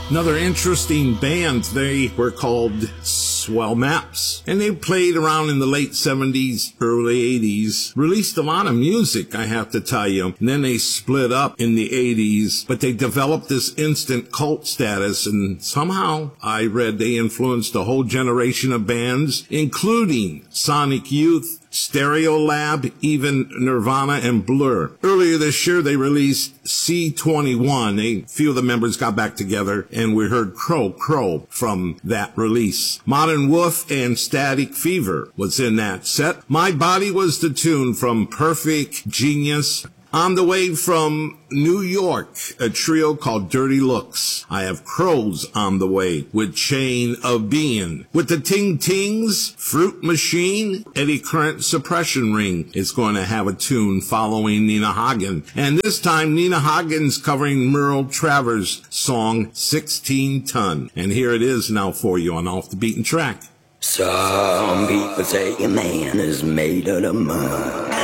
Another interesting band, they were called Swell Maps, and they played around in the late 70s, early 80s, released a lot of music, I have to tell you, and then they split up in the 80s, but they developed this instant cult status, and somehow I read they influenced a whole generation of bands, including Sonic Youth, Stereolab, even Nirvana and Blur. Earlier this year, they released C21. A few of the members got back together, and we heard Crow Crow from that release. Modern Wolf and Static Fever was in that set. My Body was the tune from Perfect Genius. On the way from New York, a trio called Dirty Looks. I have Crows on the way with Chain of Being. With the Ting Tings, Fruit Machine, Eddie Current Suppression Ring is going to have a tune following Nina Hagen. And this time, Nina Hagen's covering Merle Travers' song 16 Ton. And here it is now for you on Off the Beaten Track. Some people say a man is made of the mud.